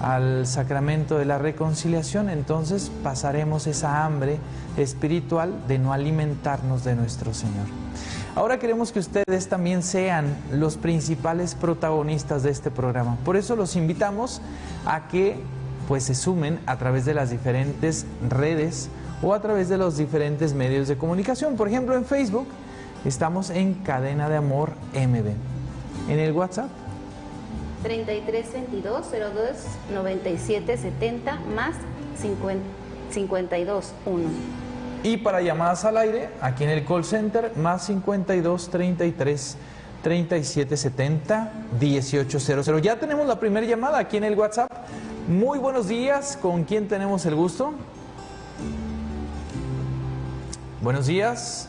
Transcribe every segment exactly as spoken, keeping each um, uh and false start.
al sacramento de la reconciliación, entonces pasaremos esa hambre espiritual de no alimentarnos de nuestro Señor. Ahora queremos que ustedes también sean los principales protagonistas de este programa. Por eso los invitamos a que pues se sumen a través de las diferentes redes o a través de los diferentes medios de comunicación. Por ejemplo, en Facebook estamos en Cadena de Amor M B. En el WhatsApp treinta y tres veintidós cero dos noventa y siete setenta más cincuenta y dos uno. Y para llamadas al aire, aquí en el call center, más cincuenta y dos treinta y tres treinta y siete setenta dieciocho cero cero. Ya tenemos la primera llamada aquí en el WhatsApp. Muy buenos días, ¿con quién tenemos el gusto? Buenos días.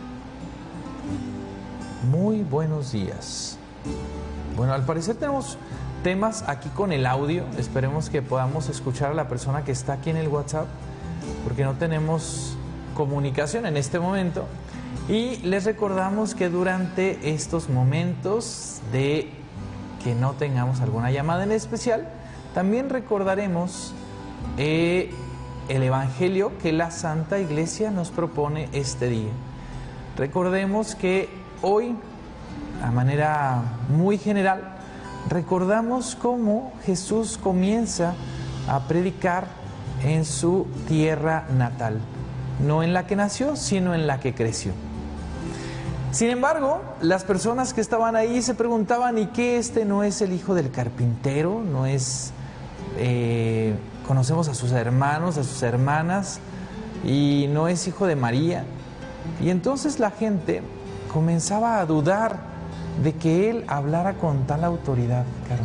Muy buenos días. Bueno, al parecer tenemos temas aquí con el audio. Esperemos que podamos escuchar a la persona que está aquí en el WhatsApp, porque no tenemos comunicación en este momento. Y les recordamos que durante estos momentos de que no tengamos alguna llamada en especial, también recordaremos eh, el Evangelio que la Santa Iglesia nos propone este día. Recordemos que hoy, a manera muy general, recordamos cómo Jesús comienza a predicar en su tierra natal, no en la que nació, sino en la que creció. Sin embargo, las personas que estaban ahí se preguntaban: ¿y qué este no es el hijo del carpintero? ¿No es...? Eh, conocemos a sus hermanos, a sus hermanas, y no es hijo de María. Y entonces la gente comenzaba a dudar de que él hablara con tal autoridad, Caro.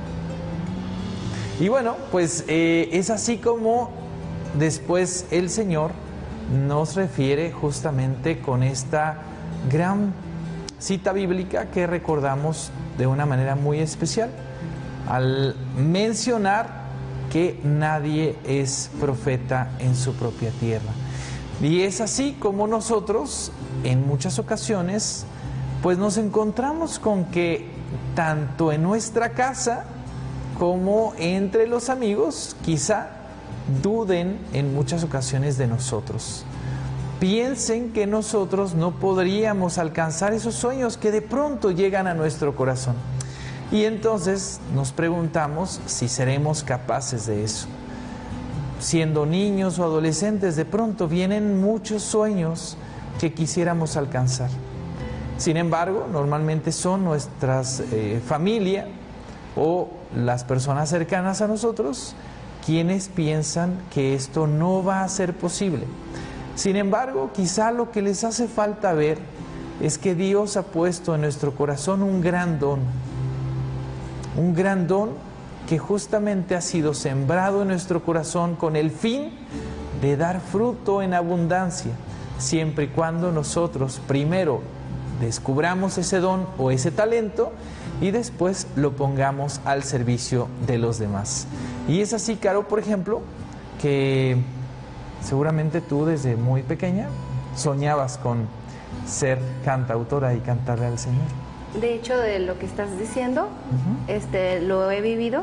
Y bueno, pues eh, es así como después el Señor nos refiere justamente con esta gran cita bíblica que recordamos de una manera muy especial, al mencionar que nadie es profeta en su propia tierra. Y es así como nosotros, en muchas ocasiones, pues nos encontramos con que tanto en nuestra casa como entre los amigos, quizá duden en muchas ocasiones de nosotros. Piensen que nosotros no podríamos alcanzar esos sueños que de pronto llegan a nuestro corazón. Y entonces nos preguntamos si seremos capaces de eso. Siendo niños o adolescentes, de pronto vienen muchos sueños que quisiéramos alcanzar. Sin embargo, normalmente son nuestras eh, familia o las personas cercanas a nosotros quienes piensan que esto no va a ser posible. Sin embargo, quizá lo que les hace falta ver es que Dios ha puesto en nuestro corazón un gran don. Un gran don que justamente ha sido sembrado en nuestro corazón con el fin de dar fruto en abundancia, siempre y cuando nosotros primero descubramos ese don o ese talento y después lo pongamos al servicio de los demás. Y es así, Caro, por ejemplo, que seguramente tú desde muy pequeña soñabas con ser cantautora y cantarle al Señor. De hecho, de lo que estás diciendo, uh-huh. este, lo he vivido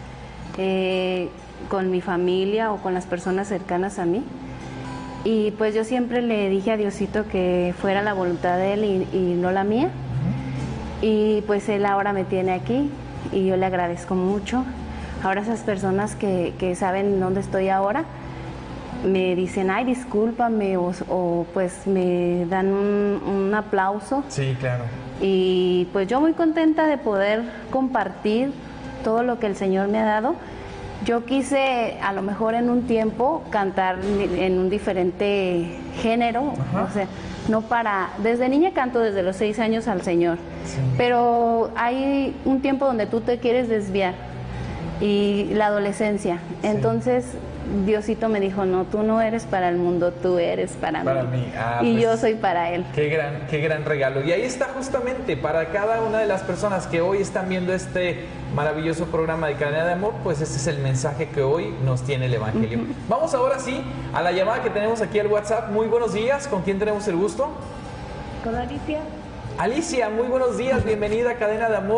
eh, con mi familia o con las personas cercanas a mí. Y pues yo siempre le dije a Diosito que fuera la voluntad de Él y, y no la mía. Uh-huh. Y pues Él ahora me tiene aquí y yo le agradezco mucho. Ahora esas personas que, que saben dónde estoy ahora, me dicen, ay, discúlpame, o, o pues me dan un, un aplauso. Sí, claro. Y pues yo muy contenta de poder compartir todo lo que el Señor me ha dado. Yo quise a lo mejor en un tiempo cantar en un diferente género. Ajá. O sea, no para... Desde niña canto desde los seis años al Señor. Sí. Pero hay un tiempo donde tú te quieres desviar. Y la adolescencia. Sí. Entonces Diosito me dijo, no, tú no eres para el mundo, tú eres para, para mí. mí. Ah, y pues, yo soy para Él. Qué gran, qué gran regalo. Y ahí está justamente para cada una de las personas que hoy están viendo este maravilloso programa de Cadena de Amor, pues este es el mensaje que hoy nos tiene el Evangelio. Uh-huh. Vamos ahora sí a la llamada que tenemos aquí al WhatsApp. Muy buenos días, ¿con quién tenemos el gusto? Con Alicia. Alicia, muy buenos días, bienvenida a Cadena de Amor.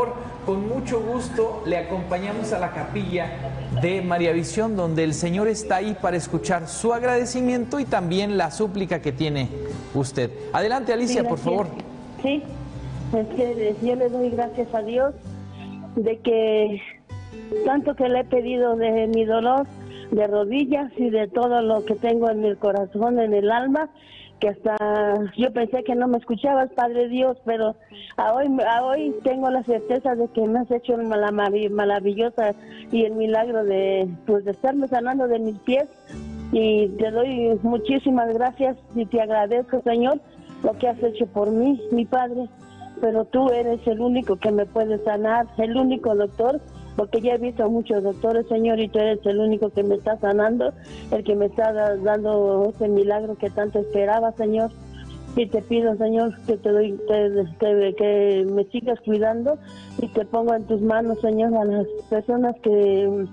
con mucho gusto le acompañamos a la capilla de María Visión, donde el Señor está ahí para escuchar su agradecimiento y también la súplica que tiene usted. Adelante, Alicia, sí, por favor. Sí, es que yo le doy gracias a Dios de que tanto que le he pedido de mi dolor de rodillas y de todo lo que tengo en el corazón, en el alma, que hasta yo pensé que no me escuchabas, Padre Dios, pero a hoy, a hoy tengo la certeza de que me has hecho la maravillosa y el milagro de, pues, de estarme sanando de mis pies, y te doy muchísimas gracias y te agradezco, Señor, lo que has hecho por mí, mi Padre, pero tú eres el único que me puede sanar, el único doctor, porque ya he visto a muchos doctores, Señor, y tú eres el único que me está sanando, el que me está dando ese milagro que tanto esperaba, Señor. Y te pido, Señor, que te doy, que, que, que me sigas cuidando, y te pongo en tus manos, Señor, a las personas que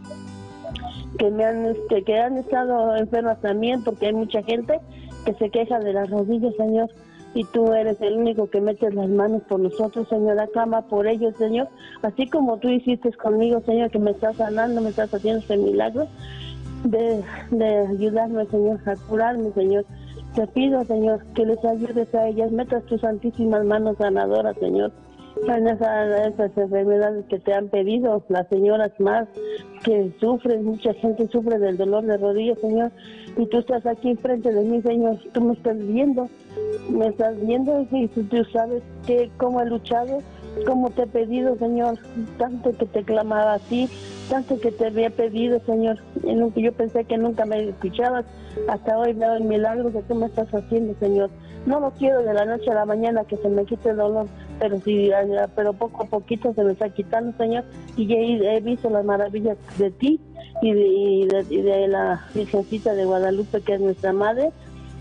que me han este, que han estado enfermas también, porque hay mucha gente que se queja de las rodillas, Señor. Y tú eres el único que metes las manos por nosotros, Señor. Aclama por ellos, Señor. Así como tú hiciste conmigo, Señor, que me estás sanando, me estás haciendo ese milagro de, de ayudarme, Señor, a curarme, Señor. Te pido, Señor, que les ayudes a ellas. Metas tus santísimas manos sanadoras, Señor, en esa, esas enfermedades que te han pedido, las señoras más que sufren, mucha gente sufre del dolor de rodillas, Señor, y tú estás aquí enfrente de mí, Señor, tú me estás viendo, me estás viendo, y tú, tú sabes que cómo he luchado, cómo te he pedido, Señor, tanto que te clamaba a ti, tanto que te había pedido, Señor, y nunca, yo pensé que nunca me escuchabas, hasta hoy veo el milagro que tú me estás haciendo, Señor. No lo quiero de la noche a la mañana que se me quite el dolor, pero sí, pero poco a poquito se me está quitando, Señor, y ya he, he visto las maravillas de ti y de, y, de, y de la Virgencita de Guadalupe, que es nuestra madre,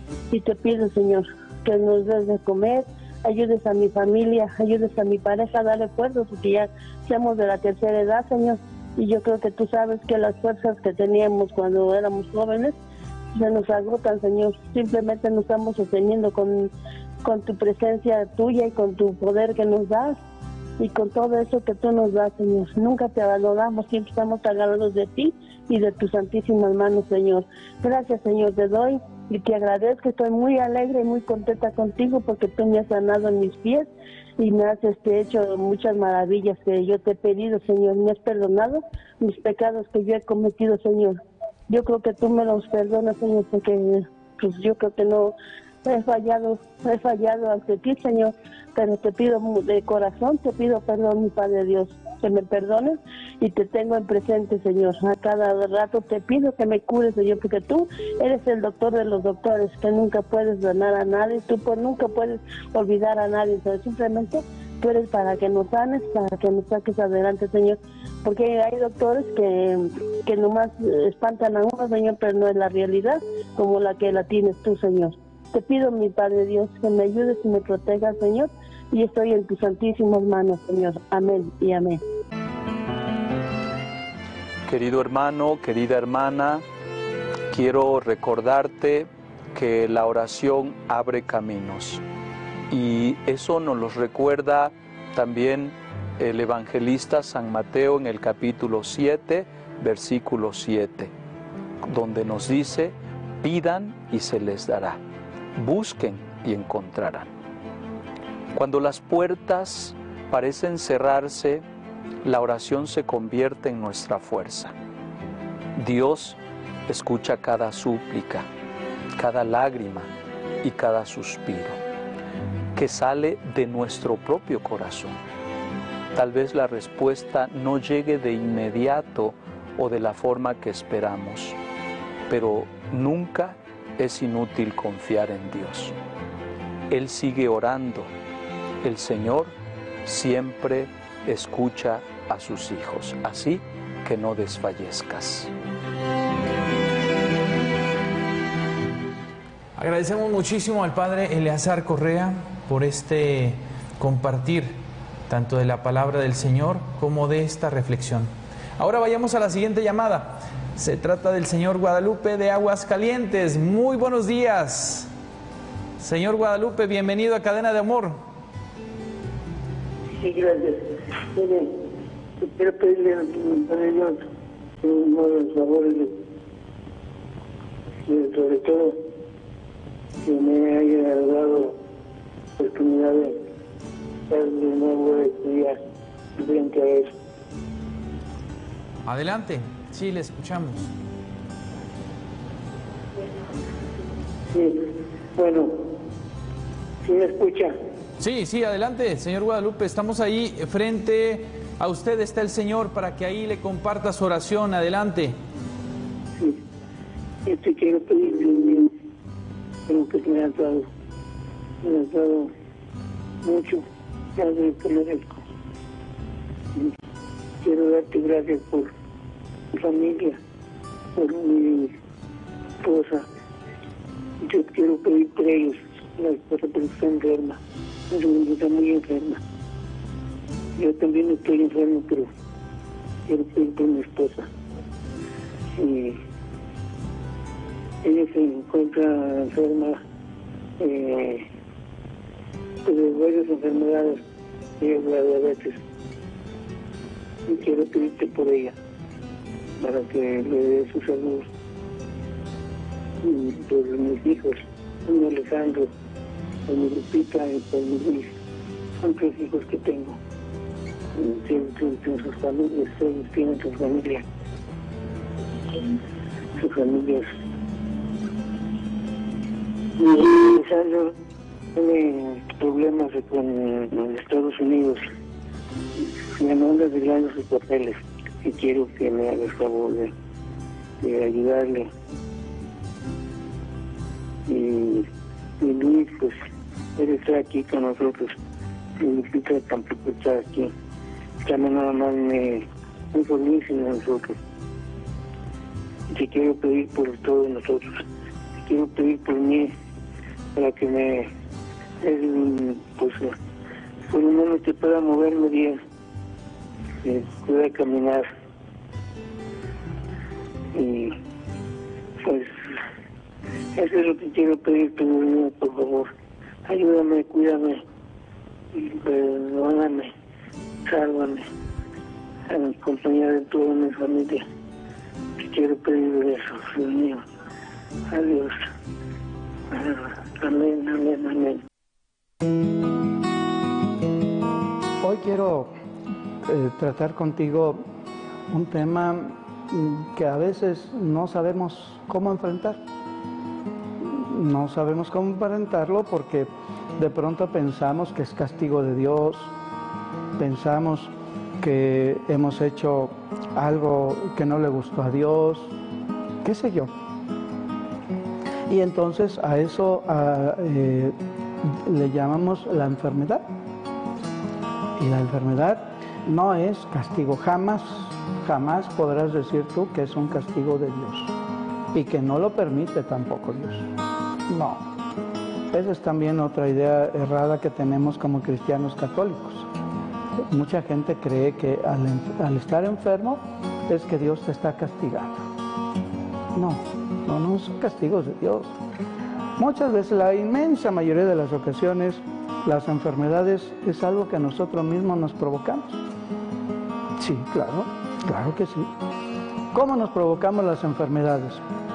y te pido, Señor, que nos des de comer, ayudes a mi familia, ayudes a mi pareja a darle fuerzas, porque ya somos de la tercera edad, Señor, y yo creo que tú sabes que las fuerzas que teníamos cuando éramos jóvenes se nos agotan, Señor. Simplemente nos estamos sosteniendo con, con tu presencia tuya y con tu poder que nos das y con todo eso que tú nos das, Señor. Nunca te abandonamos, siempre estamos agarrados de ti y de tus santísimas manos, Señor. Gracias, Señor, te doy y te agradezco. Estoy muy alegre y muy contenta contigo porque tú me has sanado en mis pies y me has este, hecho muchas maravillas que yo te he pedido, Señor. Me has perdonado mis pecados que yo he cometido, Señor. Yo creo que tú me los perdonas, Señor, porque pues yo creo que no he fallado, he fallado ante ti, Señor, pero te pido de corazón, te pido perdón, mi Padre Dios, que me perdones y te tengo en presente, Señor. A cada rato te pido que me cures, Señor, porque tú eres el doctor de los doctores, que nunca puedes ganar a nadie, tú pues, nunca puedes olvidar a nadie, Señor. Simplemente tú eres para que nos sanes, para que nos saques adelante, Señor, porque hay doctores que, que nomás espantan a uno, Señor, pero no es la realidad como la que la tienes tú, Señor. Te pido, mi Padre Dios, que me ayudes y me protejas, Señor, y estoy en tus santísimas manos, Señor. Amén y amén. Querido hermano, querida hermana, quiero recordarte que la oración abre caminos. Y eso nos lo recuerda también el evangelista San Mateo en el capítulo siete, versículo siete, donde nos dice: pidan y se les dará, busquen y encontrarán. Cuando las puertas parecen cerrarse, la oración se convierte en nuestra fuerza. Dios escucha cada súplica, cada lágrima y cada suspiro que sale de nuestro propio corazón. Tal vez la respuesta no llegue de inmediato o de la forma que esperamos, pero nunca es inútil confiar en Dios. Él sigue orando. El Señor siempre escucha a sus hijos, así que no desfallezcas. Agradecemos muchísimo al Padre Eleazar Correa por este compartir tanto de la palabra del Señor como de esta reflexión. Ahora vayamos a la siguiente llamada. Se trata del señor Guadalupe de Aguascalientes. Muy buenos días. Señor Guadalupe, bienvenido a Cadena de Amor. Sí, gracias. Miren, quiero pedirle a Dios uno de los favores, de, de, sobre todo que me haya dado oportunidad de estar de nuevo a estudiar frente a eso. Adelante, sí, le escuchamos. Sí, bueno, ¿sí me escucha? Sí, sí, adelante, señor Guadalupe, estamos ahí frente a usted, está el Señor para que ahí le comparta su oración, adelante. Sí, este quiero pedir, Dios mío, creo que me has dado, me has dado mucho, más de lo que merezco. Quiero darte gracias por mi familia, por mi esposa. Yo quiero pedir por ellos, la esposa porque está enferma, mi familia está muy enferma. Yo también estoy enfermo, pero quiero pedir por mi esposa. Y ella se encuentra enferma eh, pues de varias enfermedades, ella es la diabetes. Y quiero pedirte por ella, para que le dé su salud. Y por mis hijos, mi Alejandro, por mi Lupita y por mi Luis, son tres hijos que tengo. Tienen, tienen sus familias, ellos tienen sus familias, sus familias. Y Alejandro tiene problemas con en Estados Unidos. Me anda arreglando sus papeles y quiero que me haga el favor de, de ayudarle. Y, y Luis, pues, él está aquí con nosotros. Y Lupita tampoco está aquí. Estamos nada más me, muy felices nosotros. Y te quiero pedir por todos nosotros. Te quiero pedir por mí, para que me, él, pues, por lo menos te pueda moverme bien. Que pueda caminar y pues eso es lo que quiero pedir, por favor, ayúdame, cuídame, perdóname, sálvame, a mi compañía de toda mi familia. Te quiero pedir eso, Dios mío. Adiós. Amén, amén, amén. Hoy quiero eh, tratar contigo un tema que a veces no sabemos cómo enfrentar. No sabemos cómo enfrentarlo porque de pronto pensamos que es castigo de Dios, pensamos que hemos hecho algo que no le gustó a Dios, qué sé yo. Y entonces a eso a, eh, le llamamos la enfermedad. Y la enfermedad no es castigo, jamás, jamás podrás decir tú que es un castigo de Dios y que no lo permite tampoco Dios. No, esa es también otra idea errada que tenemos como cristianos católicos. Mucha gente cree que al, al estar enfermo es que Dios te está castigando. No, no, no son castigos de Dios. Muchas veces, la inmensa mayoría de las ocasiones, las enfermedades es algo que nosotros mismos nos provocamos. Sí, claro, claro que sí. ¿Cómo nos provocamos las enfermedades?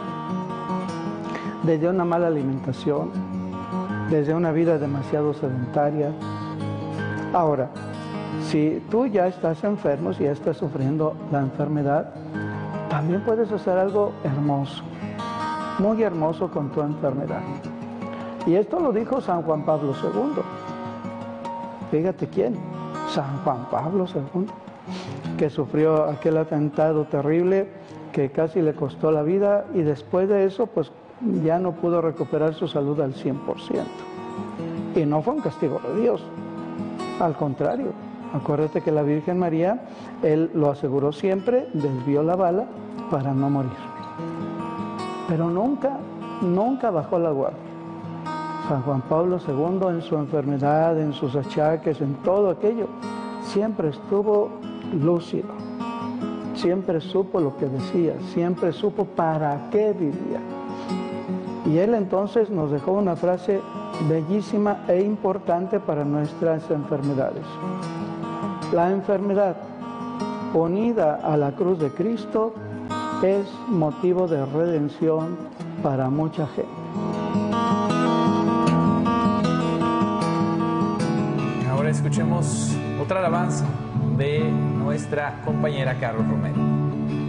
Desde una mala alimentación, desde una vida demasiado sedentaria. Ahora, si tú ya estás enfermo, si ya estás sufriendo la enfermedad, también puedes hacer algo hermoso, muy hermoso con tu enfermedad. Y esto lo dijo San Juan Pablo segundo. Fíjate quién, San Juan Pablo segundo, que sufrió aquel atentado terrible que casi le costó la vida y después de eso pues ya no pudo recuperar su salud al cien por ciento. Y no fue un castigo de Dios, al contrario. Acuérdate que la Virgen María, él lo aseguró siempre, desvió la bala para no morir. Pero nunca, nunca bajó la guardia. San Juan Pablo segundo en su enfermedad, en sus achaques, en todo aquello, siempre estuvo lúcido, siempre supo lo que decía, siempre supo para qué vivía. Y él entonces nos dejó una frase bellísima e importante para nuestras enfermedades. La enfermedad unida a la cruz de Cristo, es motivo de redención para mucha gente. Ahora escuchemos otra alabanza de nuestra compañera Carol Romero.